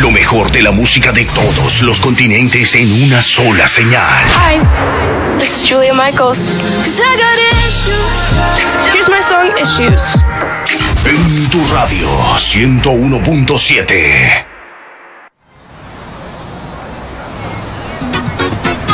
Lo mejor de la música de todos los continentes en una sola señal. Hi, this is Julia Michaels. Here's my song, Issues. En tu radio 101.7.